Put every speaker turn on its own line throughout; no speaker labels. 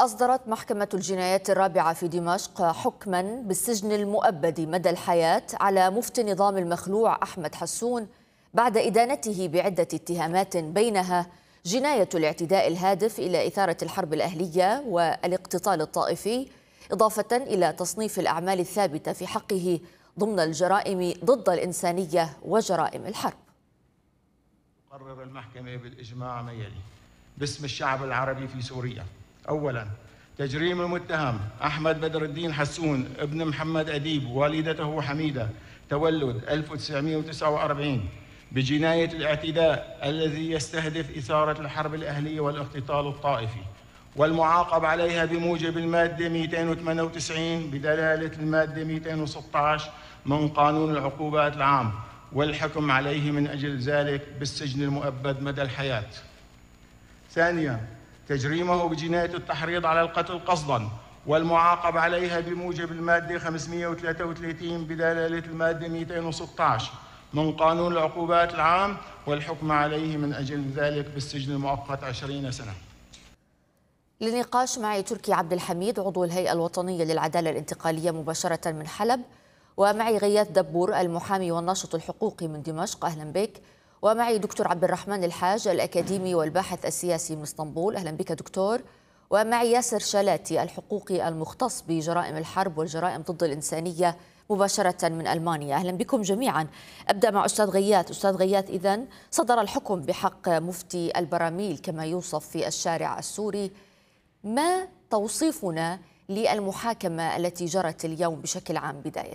أصدرت محكمة الجنايات الرابعة في دمشق حكما بالسجن المؤبد مدى الحياة على مفتي النظام المخلوع أحمد حسون بعد إدانته بعدة اتهامات بينها جناية الاعتداء الهادف إلى إثارة الحرب الأهلية والاقتتال الطائفي، إضافة إلى تصنيف الأعمال الثابتة في حقه ضمن الجرائم ضد الإنسانية وجرائم الحرب.
قرر المحكمة بالإجماع ما يلي باسم الشعب العربي في سوريا. أولاً، تجريم المتهم أحمد بدر الدين حسون ابن محمد أديب والدته حميدة تولد 1949 بجناية الاعتداء الذي يستهدف إثارة الحرب الأهلية والاقتتال الطائفي، والمعاقب عليها بموجب المادة 298 بدلالة المادة 216 من قانون العقوبات العام، والحكم عليه من أجل ذلك بالسجن المؤبد مدى الحياة. ثانياً، تجريمه بجناية التحريض على القتل قصداً، والمعاقب عليها بموجب المادة 533 بدلالة المادة 216 من قانون العقوبات العام، والحكم عليه من أجل ذلك بالسجن المؤقت 20 سنة.
للنقاش معي تركي عبد الحميد عضو الهيئة الوطنية للعدالة الانتقالية مباشرة من حلب، ومعي غياث دبور المحامي والناشط الحقوقي من دمشق، أهلا بك. ومعي دكتور عبد الرحمن الحاج الأكاديمي والباحث السياسي من اسطنبول، أهلا بك دكتور. ومعي ياسر شلاتي الحقوقي المختص بجرائم الحرب والجرائم ضد الإنسانية مباشرة من ألمانيا، أهلا بكم جميعا. أبدأ مع أستاذ غياث. أستاذ غياث، إذن صدر الحكم بحق مفتي البراميل كما يوصف في الشارع السوري، ما توصيفنا للمحاكمة التي جرت اليوم بشكل عام بداية؟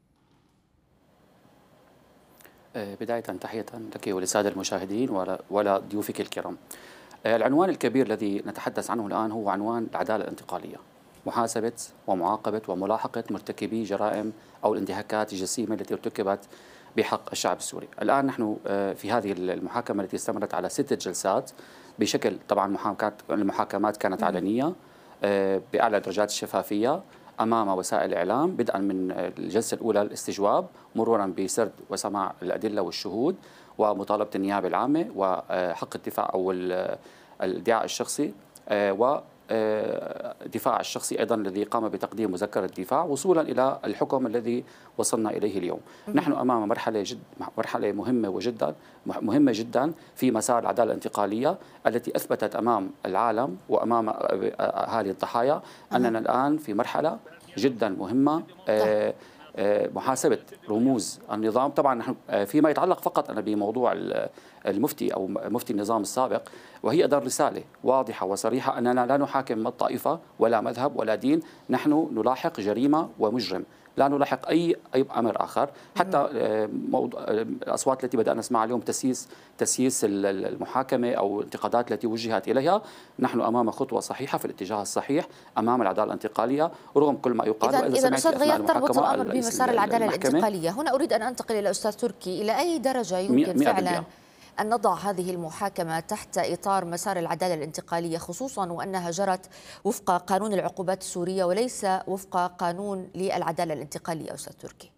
بداية تحية لك وللسادة المشاهدين ولضيوفك الكرام. العنوان الكبير الذي نتحدث عنه الآن هو عنوان العدالة الانتقالية، محاسبة ومعاقبة وملاحقة مرتكبي جرائم أو الانتهاكات الجسيمة التي ارتكبت بحق الشعب السوري. الآن نحن في هذه المحاكمة التي استمرت على 6 جلسات بشكل، طبعا المحاكمات كانت علنية بأعلى درجات الشفافية أمام وسائل الإعلام، بدءا من الجلسة الأولى الاستجواب، مرورا بسرد وسماع الأدلة والشهود ومطالبة النيابة العامة وحق الدفاع أو الادعاء الشخصي ودفاع الشخصي أيضا الذي قام بتقديم مذكرة الدفاع، وصولا إلى الحكم الذي وصلنا إليه اليوم. نحن أمام مرحلة مهمة جدا في مسار العدالة الانتقالية التي أثبتت أمام العالم وأمام أهالي الضحايا أننا الآن في مرحلة جدا مهمة، محاسبة رموز النظام. طبعا نحن فيما يتعلق فقط أنا بموضوع المفتي أو مفتي النظام السابق، وهي إدار رسالة واضحة وصريحة أننا لا نحاكم طائفة ولا مذهب ولا دين، نحن نلاحق جريمة ومجرم، لا نلاحق أي أمر آخر. حتى الأصوات التي بدأنا نسمعها اليوم تسييس المحاكمة أو الانتقادات التي وجهت إليها، نحن أمام خطوة صحيحة في الاتجاه الصحيح أمام العدالة الانتقالية رغم كل ما يقال.
إذا أستاذ غياث، تربط الأمر بمسار العدالة الانتقالية. هنا أريد أن أنتقل إلى أستاذ تركي، إلى أي درجة يمكن فعلا أن نضع هذه المحاكمة تحت إطار مسار العدالة الانتقالية، خصوصا وأنها جرت وفق قانون العقوبات السورية وليس وفق قانون للعدالة الانتقالية؟ أستاذ تركي.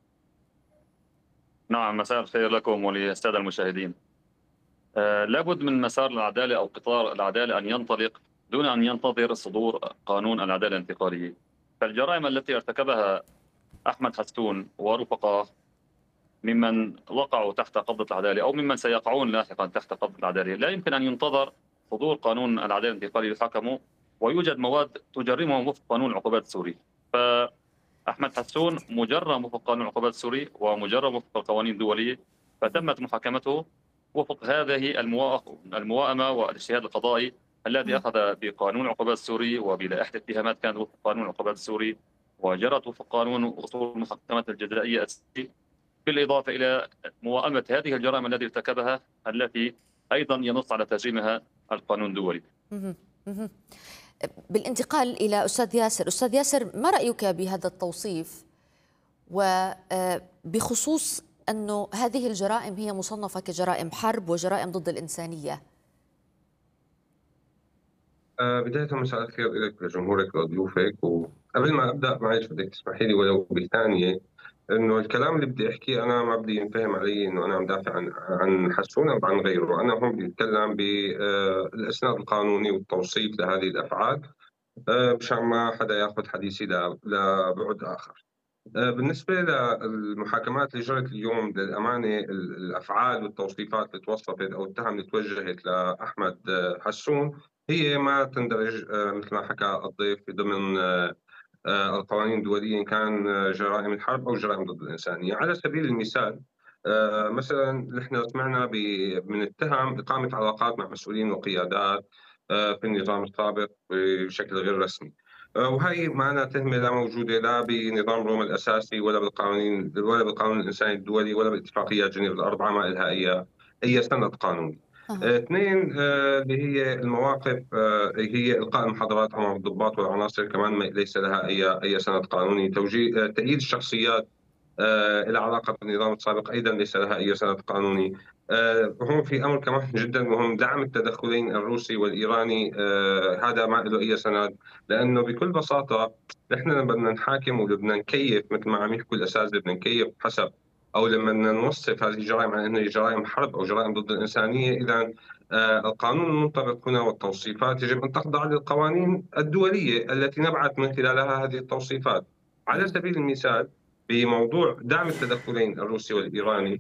نعم، مساء الخير لكم وللسادة المشاهدين. لابد من مسار العدالة أو قطار العدالة أن ينطلق دون أن ينتظر صدور قانون العدالة الانتقالية. فالجرائم التي ارتكبها أحمد حسون ورفقاه ممن وقعوا تحت قبضة العدالة أو ممن سيقعون لاحقا تحت قبضة العدالة لا يمكن أن ينتظر صدور قانون العدالة الانتقالي ليحاكموا، ويوجد مواد تجرمهم وفق قانون العقوبات السوري. فأحمد حسون مجرم وفق قانون العقوبات السوري ومجرم وفق القوانين الدولية، فتمت محاكمته وفق هذه الموائمة والاجتهاد القضائي الذي أخذ بقانون العقوبات السوري وبلائحة اتهامات كانت وفق قانون العقوبات السوري وجرت وفق قانون أصول المحاكمات الجزائية السوري، بالإضافة إلى موائمة هذه الجرائم التي ارتكبها التي أيضا ينص على تجريمها القانون الدولي.
بالانتقال إلى أستاذ ياسر. أستاذ ياسر، ما رأيك بهذا التوصيف وبخصوص أنه هذه الجرائم هي مصنفة كجرائم حرب وجرائم ضد الإنسانية؟
بداية مساء الخير لك لجمهورك وضيوفك، وقبل ما أبدأ معلش بدك تسمحي لي ولو بالثانية إنه الكلام اللي بدي أحكيه أنا ما بدي ينفهم علي إنه أنا عم دافع عن حسون أو عن غيره. أنا هون بدي أتكلم بالإسناد القانوني والتوصيف لهذه الأفعال مشان ما حدا ياخذ حديثي لبعد آخر. بالنسبة للمحاكمات اللي جرت اليوم، للأمانة الأفعال والتوصيفات اللي توصفت أو التهم اللي توجهت لأحمد حسون هي ما تندرج مثل ما حكى الضيف ضمن القوانين الدولية، إن كان جرائم الحرب أو جرائم ضد الإنسانية. على سبيل المثال، مثلا نحن سمعنا من التهم إقامة علاقات مع مسؤولين وقيادات في النظام السابق بشكل غير رسمي، وهي معنا تهمة لا موجودة لا بنظام روما الأساسي ولا بالقانون الإنساني الدولي ولا باتفاقيات جنيف الأربعة، ما لها أي سند قانوني. اثنين، اللي هي المواقف، هي إلقاء المحاضرات أمام الضباط والعناصر، كمان ليس لها أي سند قانوني. توجيه تأييد الشخصيات لها علاقة بالنظام السابق أيضا ليس لها أي سند قانوني. هون في أمر كمان جدا مهم، دعم التدخلين الروسي والإيراني، هذا ما له أي سند، لأنه بكل بساطة نحن لما بدنا نحاكم وبدنا نكيف مثل ما عم يحكوا الأساتذة، بدنا نكيف حسب، أو لما بدنا نوصف هذه الجرائم على أنها جرائم حرب أو جرائم ضد الإنسانية، إذا القانون المنطبق هنا والتوصيفات يجب أن تخضع للقوانين الدولية التي نبعث من خلالها هذه التوصيفات. على سبيل المثال، بموضوع دعم التدخلين الروسي والإيراني،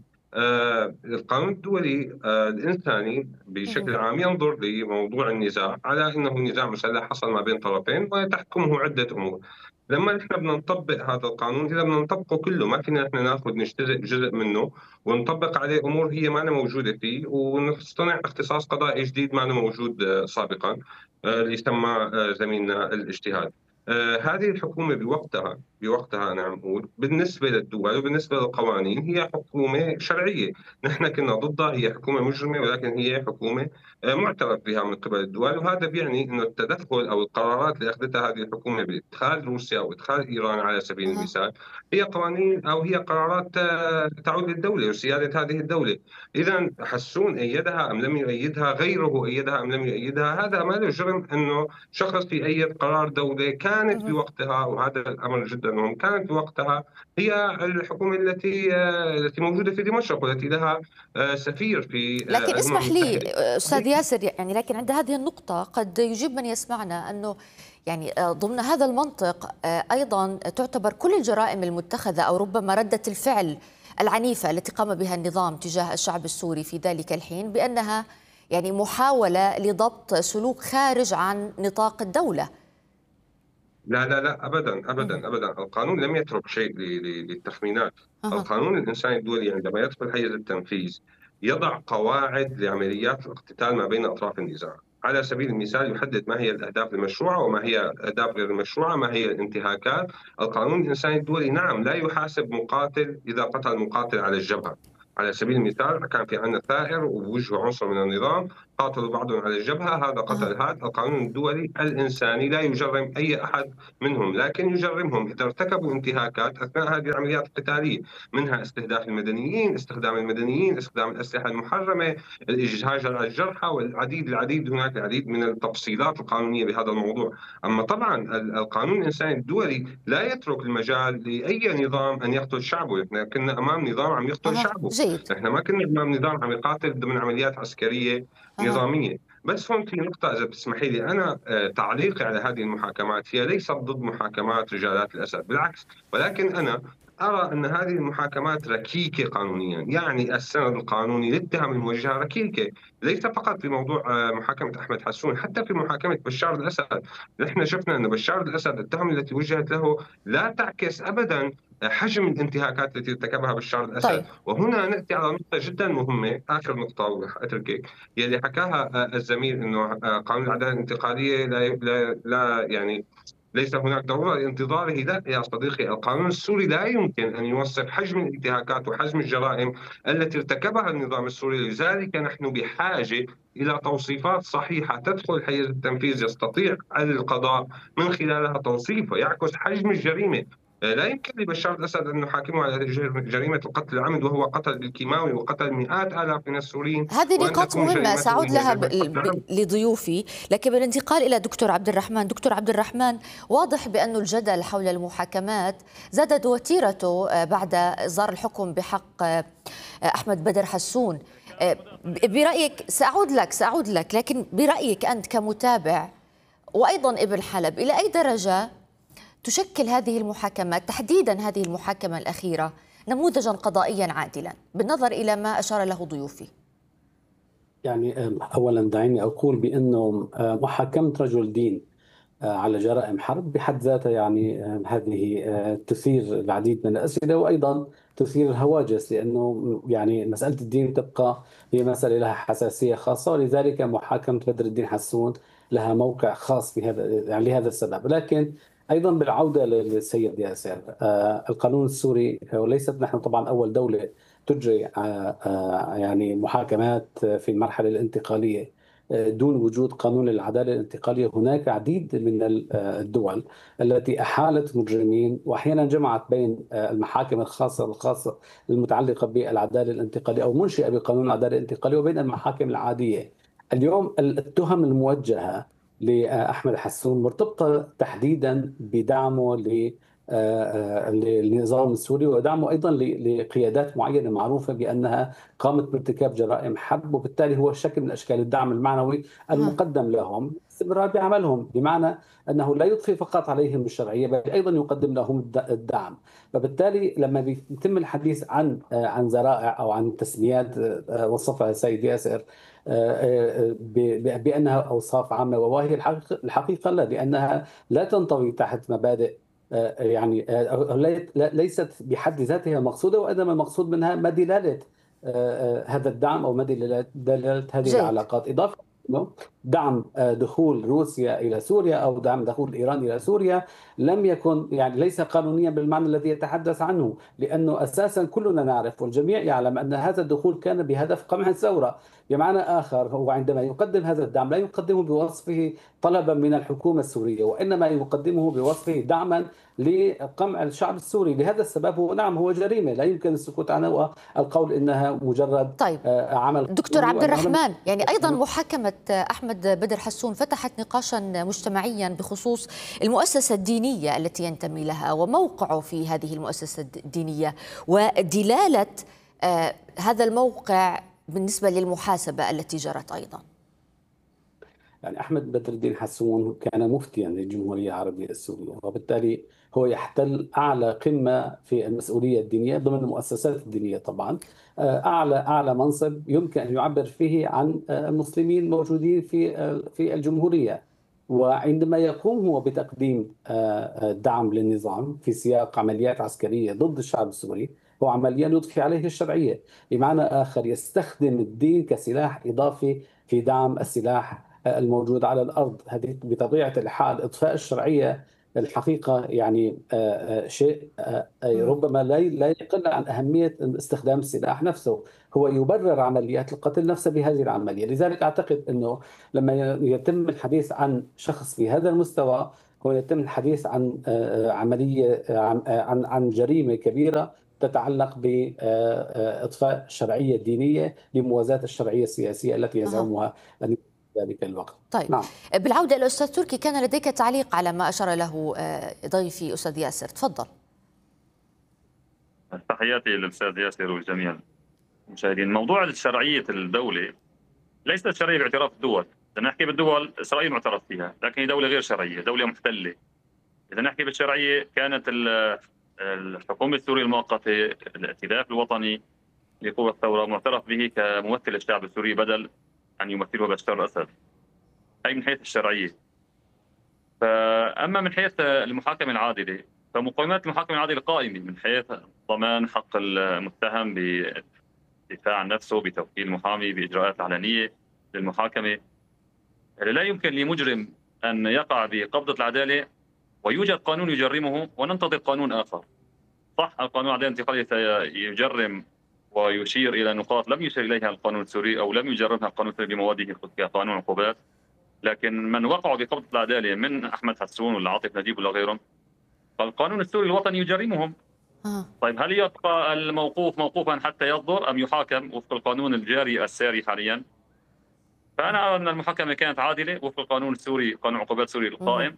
القانون الدولي الإنساني بشكل عام ينظر لموضوع النزاع على أنه نزاع مسلح حصل ما بين طرفين وتحكمه عدة أمور. لما نحن بدنا نطبق هذا القانون، إذا بدنا نطبقه كله، ما فينا نحن ناخذ نجتزئ جزء منه ونطبق عليه أمور هي ما موجودة فيه، ونصطنع اختصاص قضائي جديد ما موجود سابقا، اللي يسمى زميلنا الاجتهاد. هذه الحكومة بوقتها أنا عم أقول بالنسبة للدول وبالنسبة للقوانين هي حكومة شرعية. نحن كنا ضدها، هي حكومة مجرمة، ولكن هي حكومة معترف بها من قبل الدول، وهذا بيعني أنه التدخل أو القرارات اللي أخذتها هذه الحكومة بإدخال روسيا أو إدخال إيران على سبيل المثال هي قوانين أو هي قرارات تعود للدولة وسيادة هذه الدولة. إذا حسون أيدها أم لم يؤيدها، غيره أيدها أم لم يؤيدها، هذا ما له جرم أنه شخص يؤيد قرار دولة كانت بوقتها، وهذا الأمر جدا مهم، كانت بوقتها هي الحكومة التي موجودة في دمشق والتي لها سفير في
لكن اسمح لي أستاذ ياسر، يعني لكن عند هذه النقطة قد يجيب من يسمعنا أنه يعني ضمن هذا المنطق أيضا تعتبر كل الجرائم المتخذة أو ربما ردة الفعل العنيفة التي قام بها النظام تجاه الشعب السوري في ذلك الحين بأنها يعني محاولة لضبط سلوك خارج عن نطاق الدولة.
لا لا لا، أبدا أبدا أبدا، القانون لم يترك شيء للتخمينات. القانون الإنساني الدولي عندما يدخل حيز التنفيذ يضع قواعد لعمليات الاقتتال ما بين أطراف النزاع. على سبيل المثال يحدد ما هي الأهداف المشروعة وما هي الأهداف غير المشروعة، ما هي الانتهاكات. القانون الإنساني الدولي نعم لا يحاسب مقاتل إذا قتل مقاتل على الجبهة. على سبيل المثال كان في عندنا ثائر وبوجهه عنصر من النظام، قاتلوا بعضهم على الجبهة، هذا قتل هذا. القانون الدولي الإنساني لا يجرم أي أحد منهم، لكن يجرمهم إذا ارتكبوا انتهاكات أثناء هذه العمليات القتالية، منها استهداف المدنيين، استخدام المدنيين، استخدام الأسلحة المحرمة، الإجهاج على الجرحى، والعديد هناك العديد من التفصيلات القانونية بهذا الموضوع. أما طبعا القانون الإنساني الدولي لا يترك المجال لأي نظام أن يقتل شعبه. احنا كنا أمام نظام عم يقتل شعبه، احنا ما كنا امام نظام عم يقاتل ضمن عمليات عسكريه نظاميه. بس هون في نقطه اذا بتسمحي لي، انا تعليقي على هذه المحاكمات هي ليست ضد محاكمات رجالات الاسد، بالعكس، ولكن انا ارى ان هذه المحاكمات ركيكه قانونيا، يعني السند القانوني للتهم الموجهه ركيكه، ليس فقط في موضوع محاكمه احمد حسون، حتى في محاكمه بشار الاسد. نحن شفنا ان بشار الاسد التهم التي وجهت له لا تعكس ابدا حجم الانتهاكات التي ارتكبها بشار الاسد. طيب. وهنا ناتي على نقطه جدا مهمه، اخر نقطه واتركك، يلي حكاها الزميل انه قانون العداله الانتقاليه لا يعني ليس هناك ضروره لانتظاره. لا يا صديقي، القانون السوري لا يمكن ان يوصف حجم الانتهاكات وحجم الجرائم التي ارتكبها النظام السوري، لذلك نحن بحاجه الى توصيفات صحيحه تدخل حيز التنفيذ يستطيع القضاء من خلالها توصيفه يعكس حجم الجريمه. لا يمكن لبشار الاسد ان نحاكمه على جريمه القتل العمد، وهو قتل بالكيماوي وقتل مئات الاف من السوريين.
هذه نقاط مهمه سأعود لها لضيوفي، لكن بالانتقال الى دكتور عبد الرحمن. دكتور عبد الرحمن، واضح بأن الجدل حول المحاكمات زادت وتيرته بعد اصدار الحكم بحق احمد بدر حسون. برأيك، سأعود لك، لكن برأيك أنت كمتابع وأيضا ابن حلب، إلى أي درجة تشكل هذه المحاكمات، تحديدا هذه المحاكمة الأخيرة، نموذجا قضائيا عادلا بالنظر إلى ما أشار له ضيوفي؟
يعني أولا دعيني أقول بأنه محاكمة رجل دين على جرائم حرب بحد ذاتها يعني هذه تثير العديد من الأسئلة، وأيضا تثير الهواجس، لأنه يعني مسألة الدين تبقى هي مسألة لها حساسية خاصة، ولذلك محاكمة بدر الدين حسون لها موقع خاص بهذا يعني لهذا السبب. لكن أيضا بالعودة للسيد ياسر، القانون السوري، وليست نحن طبعا أول دولة تجري يعني محاكمات في المرحلة الانتقالية دون وجود قانون العدالة الانتقالية. هناك عديد من الدول التي أحالت مجرمين وأحيانا جمعت بين المحاكم الخاصة المتعلقة بالعدالة الانتقالية أو منشئة بقانون العدالة الانتقالية وبين المحاكم العادية. اليوم التهم الموجهة لأحمد حسون مرتبطة تحديدا بدعمه للنظام السوري، ودعمه أيضا لقيادات معينة معروفة بأنها قامت بارتكاب جرائم حرب، وبالتالي هو شكل من أشكال الدعم المعنوي المقدم لهم استمرار بعملهم، بمعنى أنه لا يضفي فقط عليهم الشرعية بل أيضا يقدم لهم الدعم. فبالتالي لما بيتم الحديث عن ذرائع أو عن تسميات وصفها السيد ياسر بأنها أوصاف عامة وواهية، الحقيقة لا، لأنها لا تنطوي تحت مبادئ يعني ليست بحد ذاتها مقصودة، وإنما المقصود منها ما دلالة هذا الدعم أو ما دلالة هذه
جيد.
العلاقات، إضافة دعم دخول روسيا إلى سوريا أو دعم دخول إيران إلى سوريا لم يكن يعني ليس قانونيا بالمعنى الذي يتحدث عنه، لأنه أساسا كلنا نعرف والجميع يعلم أن هذا الدخول كان بهدف قمع الثورة. بمعنى آخر، هو عندما يقدم هذا الدعم لا يقدمه بوصفه طلبا من الحكومة السورية، وإنما يقدمه بوصفه دعما لقمع الشعب السوري. لهذا السبب هو نعم هو جريمة لا يمكن السكوت عنها والقول إنها مجرد
طيب
عمل.
دكتور عبد الرحمن، يعني أيضا محاكمة أحمد بدر حسون فتحت نقاشا مجتمعيا بخصوص المؤسسة الدينية التي ينتمي لها وموقعه في هذه المؤسسة الدينية ودلالة هذا الموقع بالنسبة للمحاسبة التي جرت أيضا.
يعني أحمد بدر الدين حسون كان مفتيا للجمهورية العربية السورية، وبالتالي هو يحتل أعلى قمة في المسؤولية الدينية ضمن المؤسسات الدينية طبعا، أعلى منصب يمكن أن يعبر فيه عن المسلمين موجودين في الجمهورية. وعندما يقوم هو بتقديم دعم للنظام في سياق عمليات عسكرية ضد الشعب السوري، هو عمليا يضفي عليه الشرعية، بمعنى آخر يستخدم الدين كسلاح إضافي في دعم السلاح الموجود على الأرض. هذه بطبيعة الحال إضفاء الشرعية الحقيقة يعني شيء ربما لا يقل عن أهمية استخدام السلاح نفسه، هو يبرر عمليات القتل نفسها بهذه العملية. لذلك أعتقد أنه لما يتم الحديث عن شخص في هذا المستوى هو يتم الحديث عن عملية عن جريمة كبيرة تتعلق بإضفاء الشرعية الدينية لموازاة الشرعية السياسية التي يزعمها ذلك الوقت.
طيب
نعم.
بالعودة إلى أستاذ تركي، كان لديك تعليق على ما أشار له ضيفي أستاذ ياسر، تفضل.
تحياتي للأستاذ ياسر والجميع المشاهدين. موضوع شرعية الدولة ليست شرعية باعتراف الدول. إذا نحكي بالدول، إسرائيل معترف فيها لكن هي دولة غير شرعية، دولة محتلة. إذا نحكي بالشرعية، كانت الحكومة السورية المؤقتة الائتلاف الوطني لقوى الثورة معترف به كممثل الشعب السوري بدل أن يمثله بشار الأسد. هي من حيث الشرعية. فأما من حيث المحاكمة العادلة، فمقومات المحاكمة العادلة قائمة من حيث ضمان حق المتهم بالدفاع عن نفسه، بتوكيل محامي، بإجراءات علنية للمحاكمة. لا يمكن لمجرم أن يقع بقبضة العدالة ويوجد قانون يجرمه وننتظر قانون آخر. صح، القانون العدالة الانتقالية سيجرم ويشير إلى نقاط لم يشير إليها القانون السوري أو لم يجرمها القانون السوري بمواده كقانون عقوبات، لكن من وقعوا بقبضة العدالة من أحمد حسون ولا عاطف نجيب ولا غيرهم فالقانون السوري الوطني يجرمهم. طيب هل يبقى الموقوف موقوفا حتى يصدر أم يحاكم وفق القانون الجاري الساري حاليا؟ فأنا أرى أن المحاكمة كانت عادلة وفق القانون السوري، قانون عقوبات سوري القائم.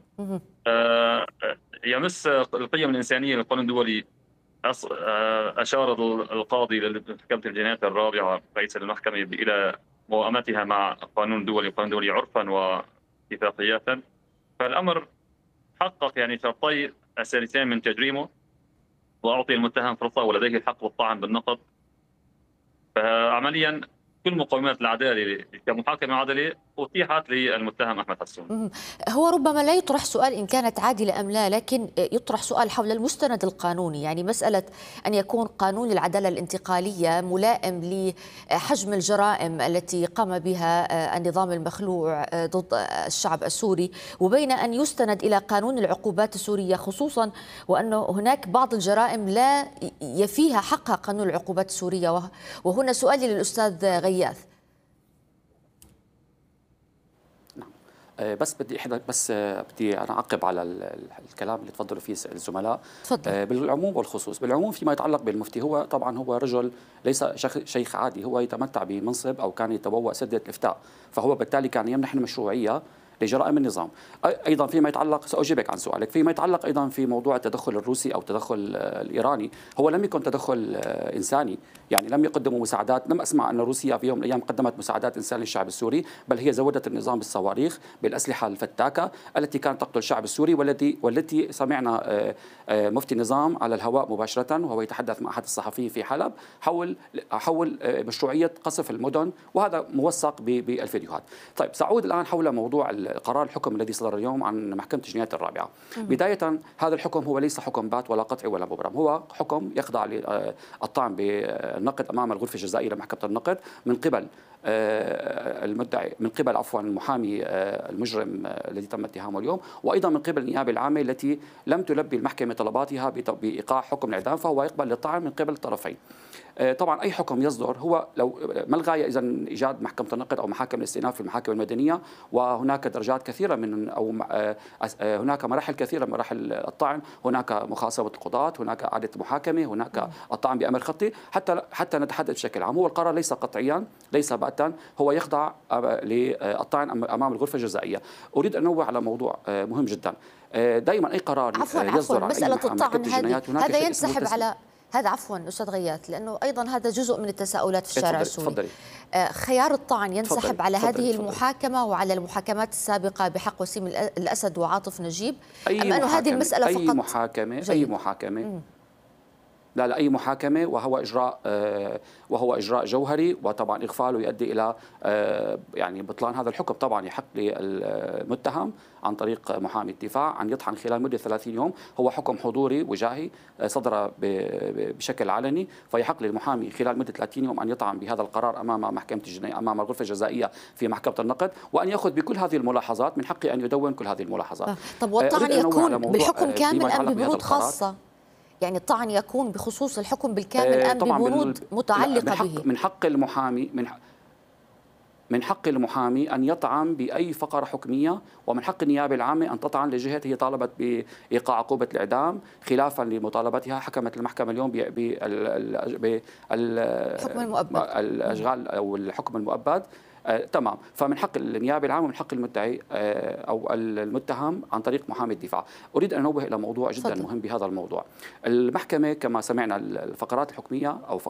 يمس القيم الإنسانية للقانون الدولي. أشار القاضي لمحكمة الجنايات الرابعة رئيس المحكمة إلى موائمتها مع القانون الدولي والقانون الدولي عرفا واتفاقياتا. فالأمر حقق يعني شرطي أساسيتين من تجريمه، وأعطي المتهم فرصة ولديه الحق بالطعن بالنقض. فعمليا كل مقومات العدالة كمحاكمة عادلة أتيحت للمتهم أحمد حسون.
هو ربما لا يطرح سؤال إن كانت عادلة أم لا، لكن يطرح سؤال حول المستند القانوني، يعني مسألة أن يكون قانون العدالة الانتقالية ملائم لحجم الجرائم التي قام بها النظام المخلوع ضد الشعب السوري، وبين أن يستند إلى قانون العقوبات السورية، خصوصا وأن هناك بعض الجرائم لا يفيها حقها قانون العقوبات السورية. وهنا سؤالي للأستاذ غياث.
بدي انا اعقب على الكلام اللي تفضلوا فيه الزملاء.
تفضل.
بالعموم والخصوص. بالعموم فيما يتعلق بالمفتي، هو طبعا هو رجل ليس شيخ عادي، هو يتمتع بمنصب او كان يتبوأ سدة الافتاء، فهو بالتالي كان يمنح المشروعيه لجرائم النظام. ايضا فيما يتعلق، ساجيبك عن سؤالك، فيما يتعلق ايضا في موضوع التدخل الروسي او التدخل الايراني، هو لم يكن تدخل انساني، يعني لم يقدموا مساعدات، لم اسمع ان روسيا في يوم من الايام قدمت مساعدات انسان للشعب السوري، بل هي زودت النظام بالصواريخ بالاسلحه الفتاكه التي كانت تقتل الشعب السوري، والتي سمعنا مفتي النظام على الهواء مباشره وهو يتحدث مع احد الصحفيين في حلب حول مشروعيه قصف المدن، وهذا موثق بالفيديوهات. طيب سأعود الان حول موضوع قرار الحكم الذي صدر اليوم عن محكمة الجنايات الرابعة. بداية هذا الحكم هو ليس حكم بات ولا قطعي ولا مبرم، هو حكم يخضع للطعن بالنقد أمام الغرفة الجزائية لمحكمة النقد من قبل المدعي، من قبل المحامي المجرم الذي تم اتهامه اليوم، وايضا من قبل النيابه العامه التي لم تلبي المحكمه طلباتها بايقاع حكم الاعدام، فهو يقبل للطعن من قبل الطرفين. طبعا اي حكم يصدر، هو لو ما الغايه اذا ايجاد محكمه النقد او محاكم الاستئناف في المحاكم المدنيه، وهناك درجات كثيره من او هناك مراحل كثيره من مراحل الطعن، هناك مخاصمه القضاة، هناك اعاده محاكمه، هناك الطعن بامر خطي، حتى نتحدث بشكل عام. هو القرار ليس قطعيا، ليس باتا، هو يخضع للطعن امام الغرفه الجزائيه. اريد ان انوه على موضوع مهم جدا. دائما اي قرار يصدر عن
مساله الطعن هذا ينسحب على هذا، عفوا استاذ غياث، لانه ايضا هذا جزء من التساؤلات في الشارع السوري.
تفضلي.
خيار الطعن ينسحب على هذه المحاكمه وعلى المحاكمات السابقه بحق وسيم الاسد وعاطف نجيب، ام انه هذه المساله فقط
اي محاكمه لا أي محاكمة، وهو إجراء جوهري، وطبعا إغفاله يؤدي إلى يعني بطلان هذا الحكم. طبعا يحق للمتهم عن طريق محامي الدفاع أن يطعن خلال مدة 30 يوم، هو حكم حضوري وجاهي صدر بشكل علني، فيحق للمحامي خلال مدة 30 يوم أن يطعن بهذا القرار أمام محكمة الجناية، أمام الغرفة الجزائية في محكمة النقد، وأن يأخذ بكل هذه الملاحظات، من حقه أن يدون كل هذه الملاحظات.
طب والطعن يكون بحكم كامل أم ببنود خاصة؟ يعني الطعن يكون بخصوص الحكم بالكامل أم ببنود متعلقة به؟
من حق المحامي أن يطعن بأي فقرة حكمية، ومن حق النيابة العامة أن تطعن لجهة هي طالبت بإيقاع عقوبة الإعدام خلافا لمطالبتها. حكمت المحكمة اليوم
بالحكم المؤبد،
الأشغال أو الحكم المؤبد. تمام. فمن حق النيابة العامة ومن حق المدعي أو المتهم عن طريق محامي الدفاع. أريد أن أنوه إلى موضوع جدا مهم بهذا الموضوع. المحكمة كما سمعنا الفقرات الحكمية أو